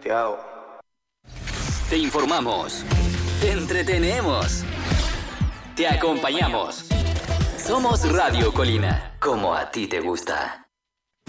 ¿Qué hago? Te informamos, te entretenemos, te acompañamos. Somos Radio Colina, como a ti te gusta.